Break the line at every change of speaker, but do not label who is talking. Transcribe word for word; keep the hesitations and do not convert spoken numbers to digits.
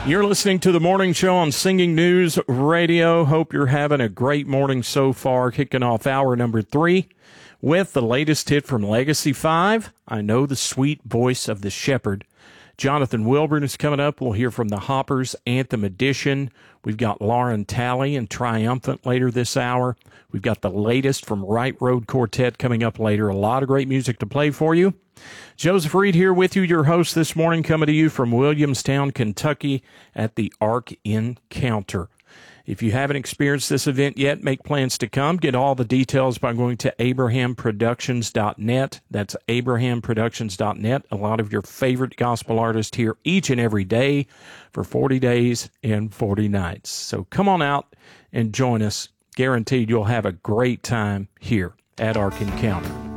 You're listening to the morning show on Singing News Radio. Hope you're having a great morning so far, kicking off hour number three with the latest hit from Legacy five, I Know the Sweet Voice of the Shepherd. Jonathan Wilburn is coming up. We'll hear from the Hoppers Anthem Edition. We've got Lauren Talley and Triumphant later this hour. We've got the latest from Right Road Quartet coming up later. A lot of great music to play for you. Joseph Reed here with you, your host this morning, coming to you from Williamstown, Kentucky at the Ark Encounter. If you haven't experienced this event yet, make plans to come. Get all the details by going to abraham productions dot net. That's abraham productions dot net. A lot of your favorite gospel artists here each and every day for forty days and forty nights. So come on out and join us. Guaranteed you'll have a great time here at Ark Encounter.